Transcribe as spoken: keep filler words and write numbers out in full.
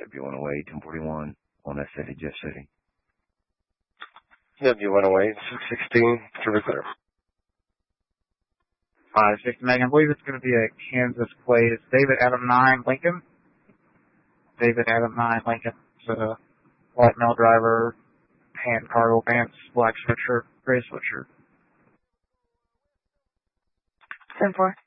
W one oh eight, ten forty-one on that city, Jeff City. W one oh eight, six sixteen, Trevor Clear. five six Megan, I believe it's going to be a Kansas plate. It's David Adam nine Lincoln. David Adam nine Lincoln. It's a white male driver, tan cargo pants, black sweatshirt, gray sweatshirt. ten four.